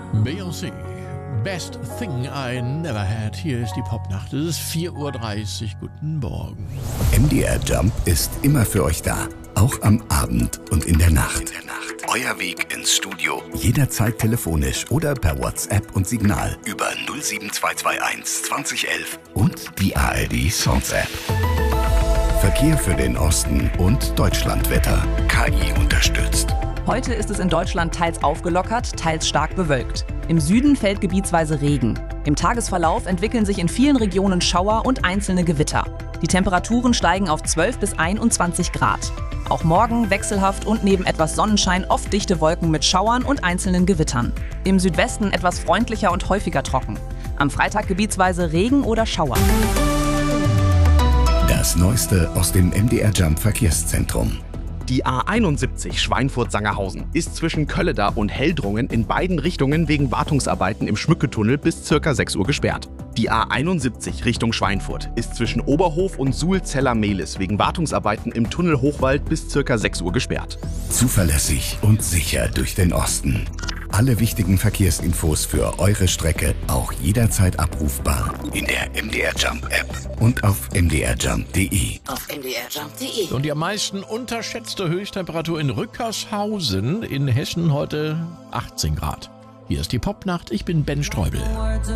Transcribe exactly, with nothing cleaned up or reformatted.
Beyoncé, Best Thing I Never Had. Hier ist die Popnacht. Es ist vier Uhr dreißig. Guten Morgen. M D R Jump ist immer für euch da. Auch am Abend und in der Nacht. In der Nacht. Euer Weg ins Studio. Jederzeit telefonisch oder per WhatsApp und Signal über null sieben zwei zwei eins zwanzig elf und die A R D Songs App. Verkehr für den Osten und Deutschlandwetter. K I unterstützt. Heute ist es in Deutschland teils aufgelockert, teils stark bewölkt. Im Süden fällt gebietsweise Regen. Im Tagesverlauf entwickeln sich in vielen Regionen Schauer und einzelne Gewitter. Die Temperaturen steigen auf zwölf bis einundzwanzig Grad. Auch morgen wechselhaft und neben etwas Sonnenschein oft dichte Wolken mit Schauern und einzelnen Gewittern. Im Südwesten etwas freundlicher und häufiger trocken. Am Freitag gebietsweise Regen oder Schauer. Das Neueste aus dem M D R Jump Verkehrszentrum. Die A einundsiebzig Schweinfurt-Sangerhausen ist zwischen Kölleda und Heldrungen in beiden Richtungen wegen Wartungsarbeiten im Schmücketunnel bis ca. sechs Uhr gesperrt. Die A einundsiebzig Richtung Schweinfurt ist zwischen Oberhof und Suhl-Zeller-Mehlis wegen Wartungsarbeiten im Tunnel Hochwald bis ca. sechs Uhr gesperrt. Zuverlässig und sicher durch den Osten. Alle wichtigen Verkehrsinfos für eure Strecke auch jederzeit abrufbar in der M D R Jump App und auf m d r jump punkt d e. Auf m d r jump punkt d e. Und die am meisten unterschätzte Höchsttemperatur in Rückershausen in Hessen heute achtzehn Grad. Hier ist die Popnacht. Ich bin Ben Streubel.